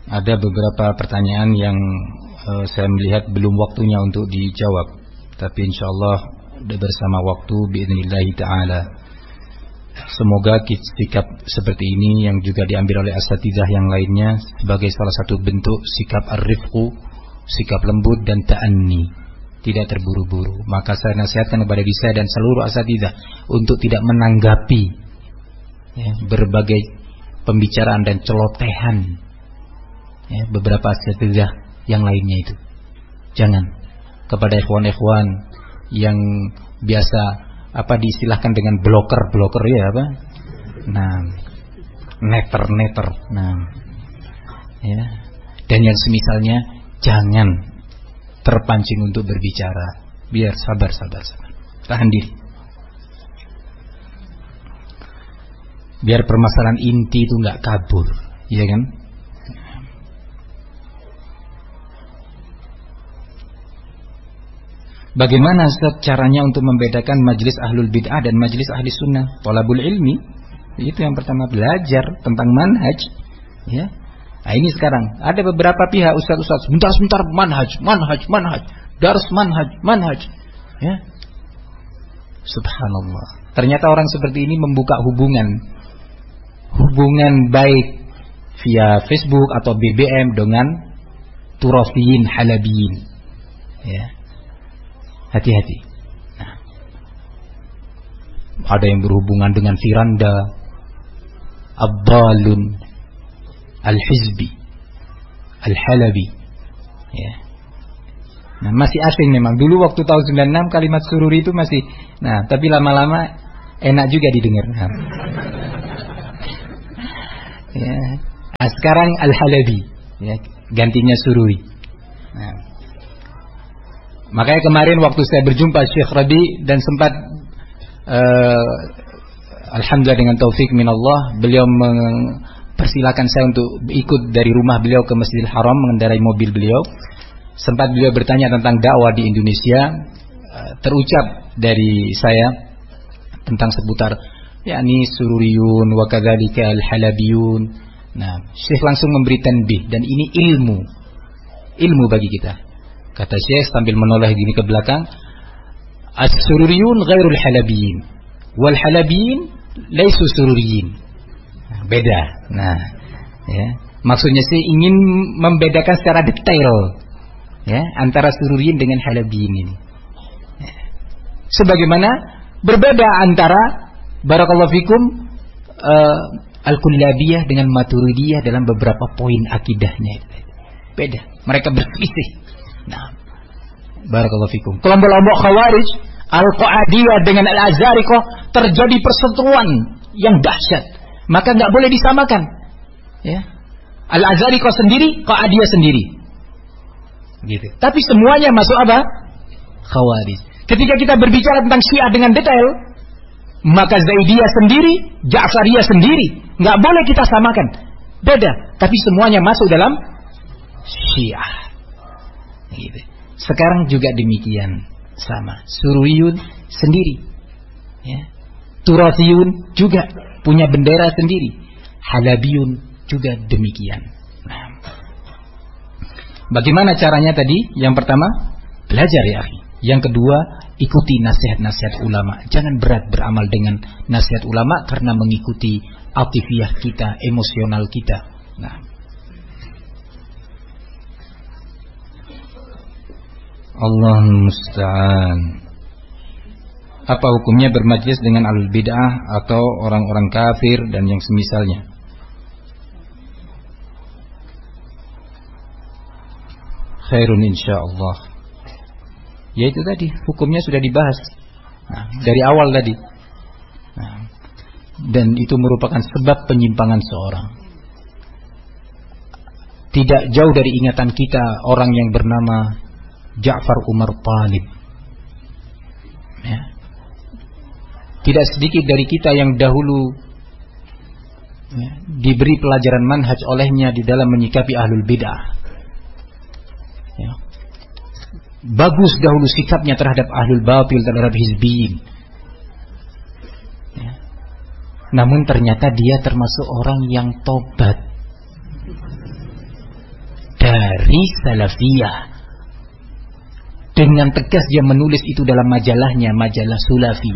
Ada beberapa pertanyaan yang saya melihat belum waktunya untuk dijawab, tapi insyaallah bersama waktu biidznillah taala. Semoga sikap seperti ini yang juga diambil oleh asatidzah yang lainnya sebagai salah satu bentuk sikap ar-rifqu, sikap lembut dan ta'anni, tidak terburu-buru. Maka saya nasihatkan kepada diri saya dan seluruh asatidzah untuk tidak menanggapi berbagai pembicaraan dan celotehan beberapa asatidzah yang lainnya itu. Jangan. Kepada ikhwan-ikhwan yang biasa diistilahkan dengan bloker ya apa? Nah, neter. Nah, ya. Dan yang semisalnya jangan terpancing untuk berbicara. Biar sabar. Tahan diri. Biar permasalahan inti itu enggak kabur, ya kan? Bagaimana caranya untuk membedakan majelis ahlul bid'ah dan majelis ahli sunnah? Thalabul ilmi, itu yang pertama, belajar tentang manhaj. Ya, nah, ini sekarang ada beberapa pihak ustaz, sebentar manhaj, dars manhaj. Ya, subhanallah. Ternyata orang seperti ini membuka hubungan baik via Facebook atau BBM dengan turafiyin halabiyin. Ya. Hati-hati. Nah, ada yang berhubungan dengan Firanda, Abdalun, Al-Hizbi, Al-Halabi. Ya. Nah, masih asing memang. Dulu waktu tahun 96 kalimat sururi itu masih. Nah, tapi lama-lama enak juga didengar. Nah. Ya. Nah, sekarang Al-Halabi, ya, gantinya sururi. Nah. Makanya kemarin waktu saya berjumpa Syekh Rabi dan sempat alhamdulillah dengan taufik minallah, beliau mempersilakan saya untuk ikut dari rumah beliau ke Masjidil Haram mengendarai mobil beliau. Sempat beliau bertanya tentang dakwah di Indonesia, terucap dari saya tentang seputar yakni sururiyun wa kadzalika al-halabiyun. Nah, Syekh langsung memberi tanbih, dan ini ilmu bagi kita. Kata Syekh sambil menoleh gini ke belakang, as-sururiyun ghairul halabiyin, wal halabiyin laisu sururiyin. Nah, beda. Nah, ya. Maksudnya sih ingin membedakan secara detail, ya, antara sururiyin dengan halabiyin ini. Ya. Sebagaimana berbeda antara barakallahu fikum al-kullabiyah dengan maturidiyah dalam beberapa poin akidahnya. Beda. Mereka berselisih. Nah, barakallahu fikum. Kelompok-kelompok Khawarij, Al-Qa'adiyah dengan Al-Azariqah terjadi perseteruan yang dahsyat. Maka enggak boleh disamakan. Ya. Al-Azariqah sendiri, Qa'adiyah sendiri. Gitu. Tapi semuanya masuk apa? Khawarij. Ketika kita berbicara tentang Syiah dengan detail, maka Zaidiyah sendiri, Ja'fariyah sendiri, enggak boleh kita samakan. Beda, tapi semuanya masuk dalam Syiah. Gitu. Sekarang juga demikian, sama. Sururiyun sendiri, ya. Turafiyun juga punya bendera sendiri. Halabiyun juga demikian. Nah, bagaimana caranya tadi? Yang pertama, belajar ya akhi. Yang kedua, ikuti nasihat-nasihat ulama. Jangan berat beramal dengan nasihat ulama karena mengikuti atifiyah kita, emosional kita. Nah, Allah musta'an. Apa hukumnya bermajlis dengan ahlul bid'ah atau orang-orang kafir dan yang semisalnya? Khairun insyaallah. Ya itu tadi, hukumnya sudah dibahas. Nah, dari awal tadi. Nah, dan itu merupakan sebab penyimpangan seorang. Tidak jauh dari ingatan kita orang yang bernama Ja'far Umar Talib. Ya. Tidak sedikit dari kita yang dahulu diberi pelajaran manhaj olehnya di dalam menyikapi ahlul bid'ah. Ya. Bagus dahulu sikapnya terhadap ahlul batil, terhadap hizbiyin. Ya. Namun ternyata dia termasuk orang yang tobat. dari Salafiyah. Dengan tegas dia menulis itu dalam majalahnya, majalah Sulafi.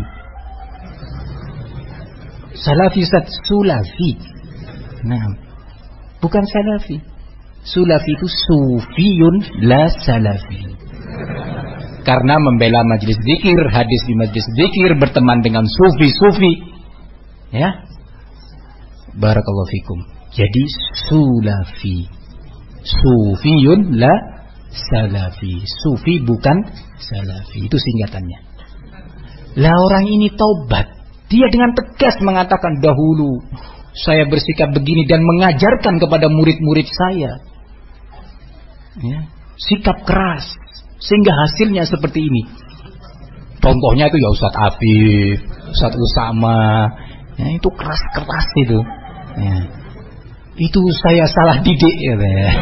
Salafi Ustaz, Sulafi. Nah, bukan Salafi. Sulafi itu Sufiyun la Salafi. Karena membela majlis zikir, hadis di majlis zikir, berteman dengan sufi-sufi. Ya. Barakallahu fikum. Jadi Sulafi. Sufiyun la Salafi. Sufi bukan Salafi. Itu singkatannya. Lah orang ini taubat. Dia dengan tegas mengatakan, dahulu saya bersikap begini dan mengajarkan kepada murid-murid saya. Ya. Sikap keras. Sehingga hasilnya seperti ini. Contohnya itu ya Ustadz Afif, Ustadz Usama. Ya, itu keras-keras itu. Ya. Itu saya salah didik ya.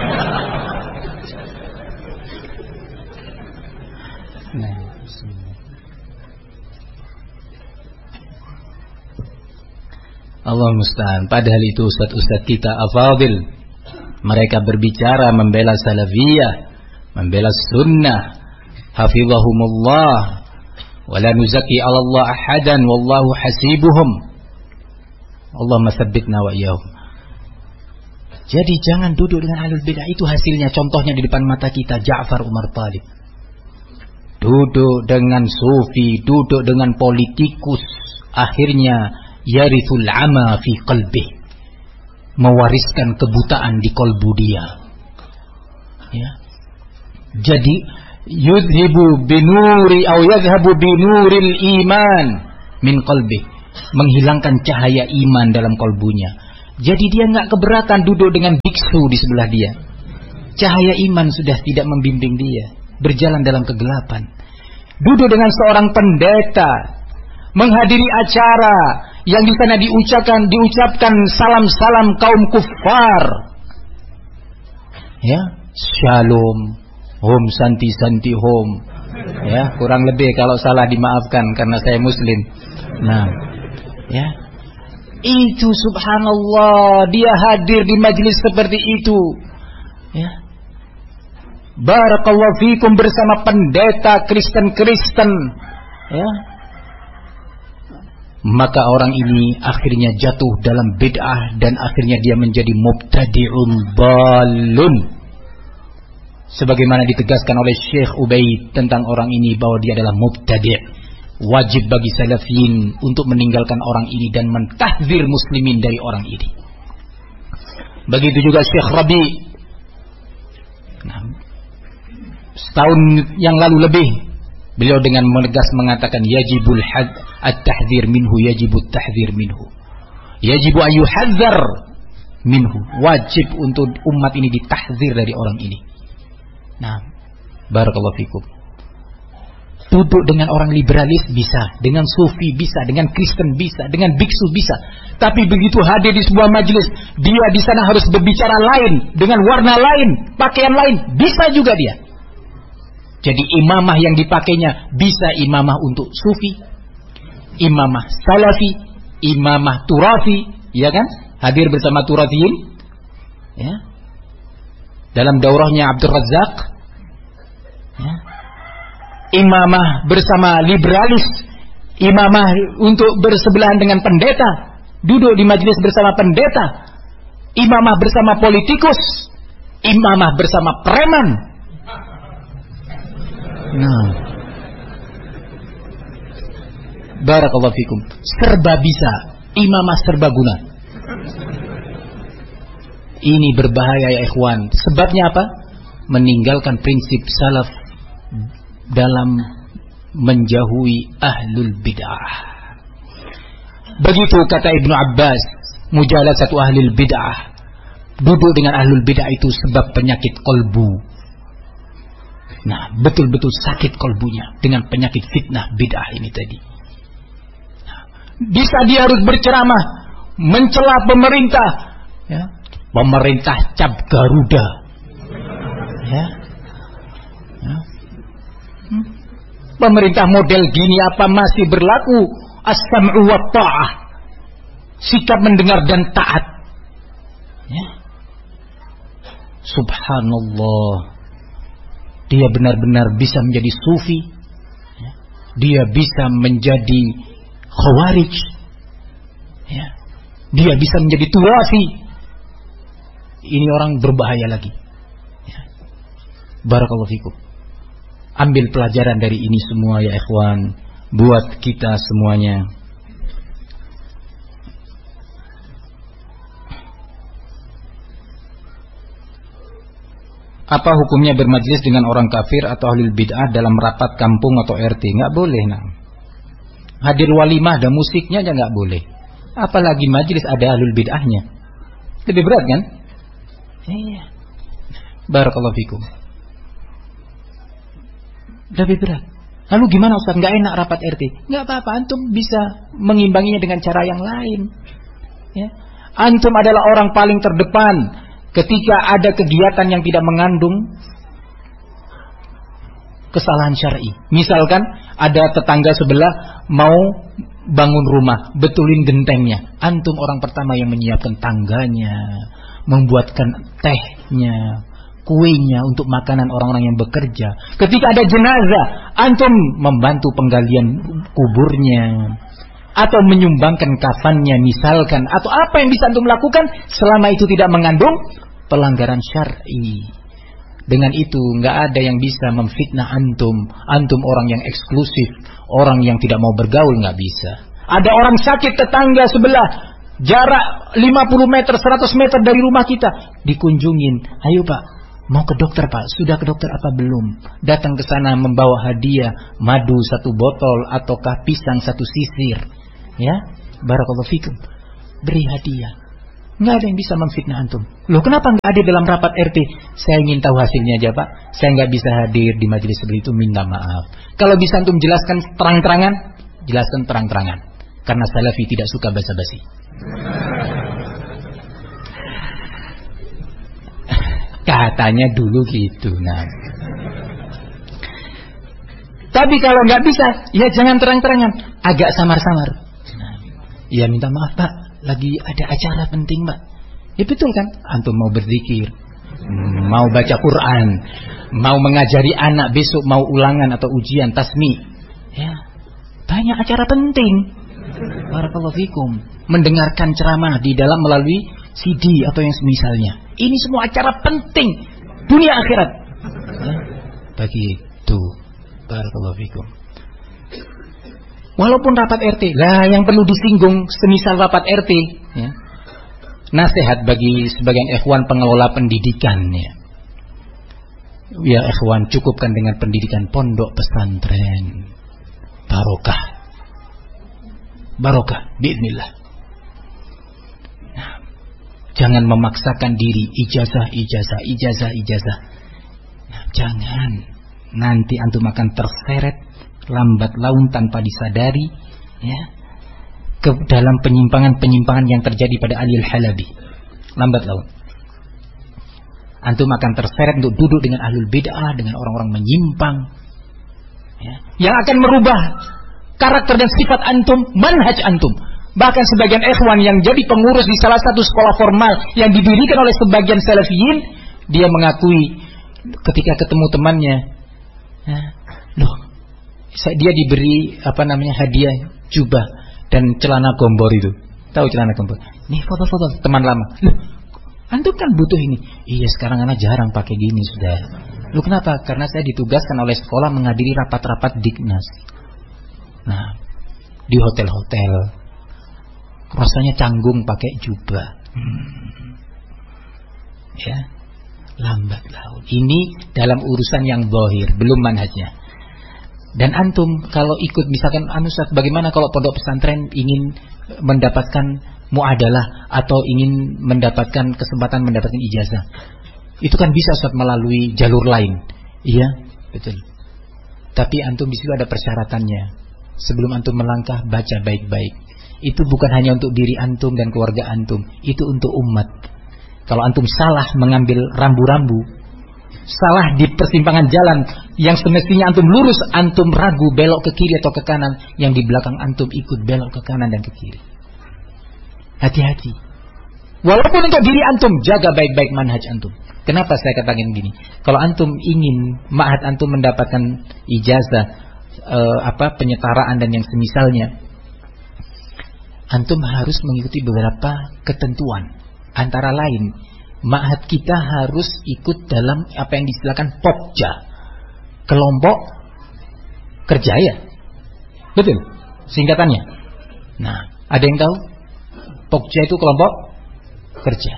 Nah, Allah musta'an. Padahal itu ustaz-ustaz kita afadil, mereka berbicara membela salafiyah, membela sunnah, hafizahumullah, wala nuzaki 'ala Allah ahadan wallahu hasibuhum. Allahumma tsabbitna wa iyyahum. Jadi jangan duduk dengan ahlul bidah. Itu hasilnya, contohnya di depan mata kita, Ja'far Umar Thalib. Duduk dengan sufi, duduk dengan politikus, akhirnya yarithul ama fi qalbih, mewariskan kebutaan di kolbu dia. Ya. Jadi yudhibu binuri atau yadhhabu binuril iman min qalbih, menghilangkan cahaya iman dalam kolbunya. Jadi dia nggak keberatan duduk dengan biksu di sebelah dia. Cahaya iman sudah tidak membimbing dia, berjalan dalam kegelapan. Duduk dengan seorang pendeta, menghadiri acara yang di sana diucapkan salam-salam kaum kufar. Ya, shalom, hom santi hom. Ya, kurang lebih kalau salah dimaafkan karena saya muslim. Nah, ya. Itu subhanallah, dia hadir di majelis seperti itu. Ya. Barakallahu fikum bersama pendeta Kristen-Kristen. Ya. Maka orang ini akhirnya jatuh dalam bid'ah dan akhirnya dia menjadi mubtadi'un balun. Sebagaimana ditegaskan oleh Syekh Ubaid tentang orang ini bahwa dia adalah mubtadi'. Wajib bagi salafiyin untuk meninggalkan orang ini dan mentahdzir muslimin dari orang ini. Begitu juga Syekh Rabi. Nah, setahun yang lalu lebih beliau dengan menegas mengatakan yajibul at-tahdzir minhu, yajibut tahdzir minhu. Yajibu ayyuhadzar minhu. Wajib untuk umat ini ditahdzir dari orang ini. Nah, barakallahu fikum. Duduk dengan orang liberalis bisa, dengan sufi bisa, dengan Kristen bisa, dengan biksu bisa. Tapi begitu hadir di sebuah majelis, dia di sana harus berbicara lain, dengan warna lain, pakaian lain, bisa juga dia. Jadi imamah yang dipakainya bisa imamah untuk sufi, imamah salafi, imamah turafi, ya kan? Hadir bersama turafiyin, ya. Dalam daurahnya Abdul Razzaq, ya. Imamah bersama liberalis, imamah untuk bersebelahan dengan pendeta, duduk di majelis bersama pendeta, imamah bersama politikus, imamah bersama preman. Nah, barakallahu fikum, serba bisa, imamah serbaguna. Ini berbahaya ya ikhwan. Sebabnya apa? Meninggalkan prinsip salaf dalam menjauhi ahlul bid'ah. Begitu kata Ibnu Abbas, mujalasatu ahlul bid'ah. Duduk dengan ahlul bid'ah itu sebab penyakit kolbu. Nah, betul-betul sakit kolbunya dengan penyakit fitnah bid'ah ini tadi. Nah, bisa dia harus berceramah, mencela pemerintah, ya. Pemerintah cap Garuda, ya. Ya. Pemerintah model gini apa masih berlaku as-sam'u wa ta'ah, sikap mendengar dan taat, ya. subhanallah, dia benar-benar bisa menjadi sufi, dia bisa menjadi khawarij, ya, dia bisa menjadi turafi. Ini orang berbahaya lagi, ya. Barakallahu fikum. Ambil pelajaran dari ini semua ya ikhwan, buat kita semuanya. Apa hukumnya bermajlis dengan orang kafir atau ahlul bid'ah dalam rapat kampung atau RT? Nggak boleh, nah. Hadir walimah ada musiknya aja nggak boleh. Apalagi majlis ada ahlul bid'ahnya. Lebih berat kan? Iya. Barakallahu fikum. Lebih berat. Lalu gimana Ustaz? Nggak enak rapat RT? Nggak apa-apa, antum bisa mengimbanginya dengan cara yang lain. Ya. Antum adalah orang paling terdepan ketika ada kegiatan yang tidak mengandung kesalahan syar'i. Misalkan ada tetangga sebelah mau bangun rumah, betulin gentengnya. Antum orang pertama yang menyiapkan tangganya, membuatkan tehnya, kuenya untuk makanan orang-orang yang bekerja. Ketika ada jenazah, antum membantu penggalian kuburnya, atau menyumbangkan kafannya misalkan, atau apa yang bisa antum lakukan selama itu tidak mengandung pelanggaran syar'i. Dengan itu nggak ada yang bisa memfitnah antum. Antum orang yang eksklusif, orang yang tidak mau bergaul, nggak bisa. Ada orang sakit tetangga sebelah, jarak 50 meter, 100 meter dari rumah kita, dikunjungin. Ayo Pak, mau ke dokter Pak? Sudah ke dokter apa belum? Datang ke sana membawa hadiah, madu 1 botol ataukah pisang 1 sisir. Ya, barakallahu fikum. Beri hadiah. Nggak ada yang bisa memfitnah antum. Loh kenapa nggak hadir dalam rapat RT? Saya ingin tahu hasilnya aja Pak. Saya nggak bisa hadir di majelis seperti itu, minta maaf. Kalau bisa antum jelaskan terang-terangan, jelaskan terang-terangan. Karena salafi tidak suka basa-basi. Katanya dulu gitu. Nah, tapi kalau nggak bisa, ya jangan terang-terangan, agak samar-samar. Ya minta maaf Pak, lagi ada acara penting Pak. Ya betul kan? Antum mau berzikir, mau baca Quran, mau mengajari anak besok mau ulangan atau ujian tasmi. Ya, banyak acara penting. Barakallahu fikum. Mendengarkan ceramah di dalam melalui CD atau yang semisalnya. Ini semua acara penting dunia akhirat. Ya, begitu. Barakallahu fikum. Walaupun rapat RT, lah yang perlu disinggung semisal rapat RT, ya. Nasihat bagi sebagian ikhwan pengelola pendidikan, ya. Ya ikhwan, cukupkan dengan pendidikan pondok pesantren. Barokah. Barokah, biiznillah. Nah, jangan memaksakan diri ijazah. Nah, jangan. Nanti antum akan terseret lambat laun tanpa disadari, ya, ke dalam penyimpangan-penyimpangan yang terjadi pada Ali Al-Halabi. Lambat laun antum akan terseret untuk duduk dengan ahlul bid'ah, dengan orang-orang menyimpang, ya, yang akan merubah karakter dan sifat antum, manhaj antum. Bahkan sebagian ikhwan yang jadi pengurus di salah satu sekolah formal yang didirikan oleh sebagian salafiyin, dia mengakui ketika ketemu temannya, ya, loh, dia diberi hadiah jubah dan celana gombor itu. Tahu celana gombor? Nih foto-foto teman lama. Loh, antum kan butuh ini. Iya, sekarang anak jarang pakai gini sudah. Loh kenapa? Karena saya ditugaskan oleh sekolah menghadiri rapat-rapat Diknas. Nah, di hotel-hotel rasanya canggung pakai jubah. Ya, lambat laun. Ini dalam urusan yang zahir, belum manhajnya. Dan antum kalau ikut misalkan Ustaz, bagaimana kalau pondok pesantren ingin mendapatkan muadalah atau ingin mendapatkan kesempatan mendapatkan ijazah? Itu kan bisa Ustaz melalui jalur lain. Iya, betul. Tapi antum di situ ada persyaratannya. Sebelum antum melangkah, baca baik-baik. Itu bukan hanya untuk diri antum dan keluarga antum, itu untuk umat. Kalau antum salah mengambil rambu-rambu, salah di persimpangan jalan yang semestinya antum lurus, antum ragu belok ke kiri atau ke kanan, yang di belakang antum ikut belok ke kanan dan ke kiri. Hati-hati. Walaupun untuk diri antum, jaga baik-baik manhaj antum. Kenapa saya katakan gini? Kalau antum ingin ma'had antum mendapatkan ijazah, penyetaraan dan yang semisalnya, antum harus mengikuti beberapa ketentuan. Antara lain, ma'had kita harus ikut dalam apa yang disebutkan Pokja, kelompok kerja ya. Betul singkatannya. Nah, ada yang tahu? Pokja itu kelompok kerja.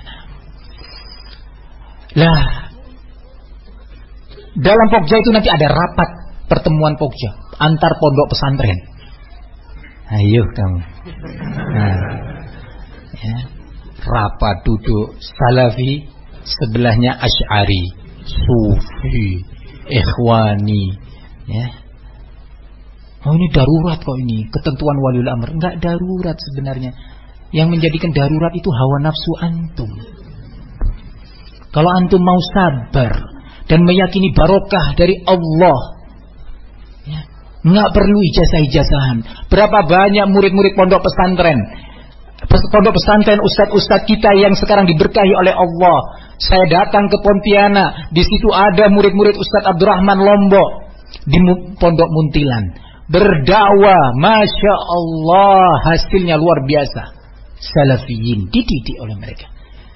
Lah, dalam Pokja itu nanti ada rapat pertemuan Pokja antar pondok pesantren. Ayo kamu. Nah, ya. Rapat duduk Salafi, sebelahnya Asy'ari, Sufi, Ikhwani, ya. Oh, ini darurat kok ini, ketentuan waliul amr. Enggak darurat sebenarnya. Yang menjadikan darurat itu hawa nafsu antum. Kalau antum mau sabar dan meyakini barokah dari Allah, ya, nggak perlu ijazah-ijazahan. Berapa banyak murid-murid pondok pesantren, ustadz-ustadz kita yang sekarang diberkahi oleh Allah. Saya datang ke Pontianak, di situ ada murid-murid Ustadz Abdurrahman Lombok di Pondok Muntilan, berdakwah, masya Allah, hasilnya luar biasa. Salafiyin dididik oleh mereka.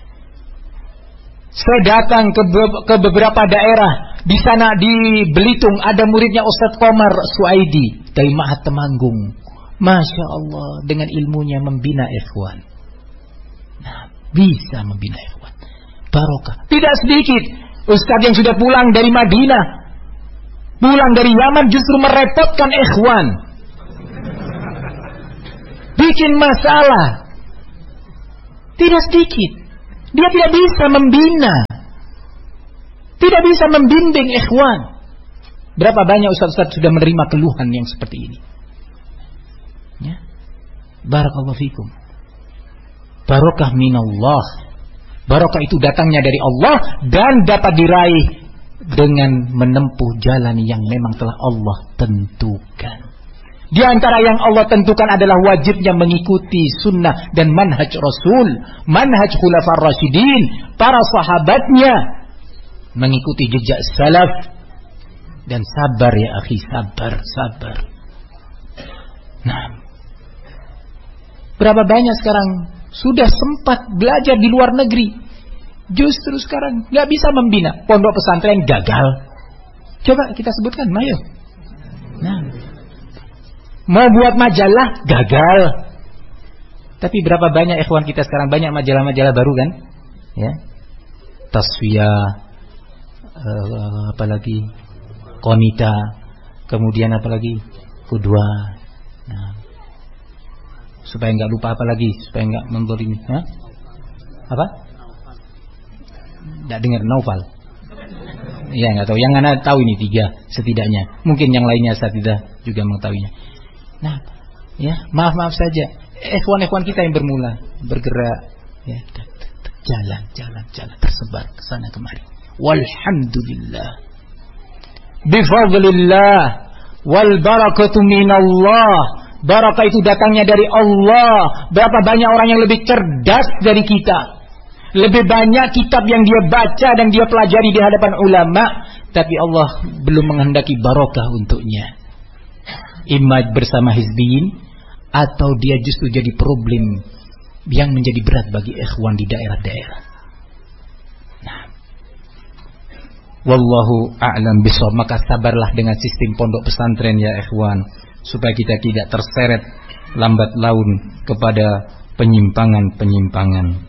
Saya datang ke beberapa daerah. Di sana di Belitung ada muridnya Ustadz Komar Suaidi dari Ma'had Temanggung. Masya Allah, dengan ilmunya membina ikhwan. Nah, bisa membina ikhwan. Barokah. Tidak sedikit ustadz yang sudah pulang dari Madinah, pulang dari Yaman, justru merepotkan ikhwan, bikin masalah. Tidak sedikit. Dia tidak bisa membina, tidak bisa membimbing ikhwan. Berapa banyak ustaz-ustaz sudah menerima keluhan yang seperti ini, ya? Barakallahu fikum. Barokah minallah. Barokah itu datangnya dari Allah dan dapat diraih dengan menempuh jalan yang memang telah Allah tentukan. Di antara yang Allah tentukan adalah wajibnya mengikuti sunnah dan manhaj Rasul, manhaj Khulafar Rasyidin, para sahabatnya, mengikuti jejak salaf, dan sabar ya akhi, sabar. Nah, berapa banyak sekarang sudah sempat belajar di luar negeri, justru sekarang nggak bisa membina, pondok pesantren gagal. Coba kita sebutkan, ayo. Nah, mau buat majalah gagal. Tapi berapa banyak ikhwan kita sekarang, banyak majalah-majalah baru kan, ya, Tasfiyah, apalagi Konita, kemudian apalagi Qudwah. Nah, supaya nggak lupa apalagi, supaya nggak mendolimi, ya? Apa? Nggak dengar Naufal. Ya nggak tahu. Yang Anda tahu ini 3 setidaknya. Mungkin yang lainnya saya tidak juga mengetahuinya. Nah, ya, maaf saja. Ikhwan-ikhwan kita yang bergerak, ya, jalan tersebar ke sana kemari. Walhamdulillah. Bifadlillah wal barakatu minallah. Barakah itu datangnya dari Allah. Berapa banyak orang yang lebih cerdas dari kita, lebih banyak kitab yang dia baca dan dia pelajari di hadapan ulama, tapi Allah belum menghendaki barokah untuknya. Imaj bersama hizbiyin, atau dia justru jadi problem yang menjadi berat bagi ikhwan di daerah-daerah. Nah, wallahu a'lam bishawab. Maka sabarlah dengan sistem pondok pesantren ya ikhwan, supaya kita tidak terseret lambat laun kepada penyimpangan-penyimpangan.